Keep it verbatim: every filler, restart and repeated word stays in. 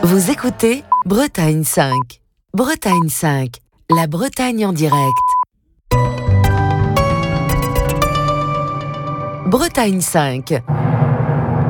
Vous écoutez Bretagne cinq. Bretagne cinq, la Bretagne en direct. Bretagne cinq,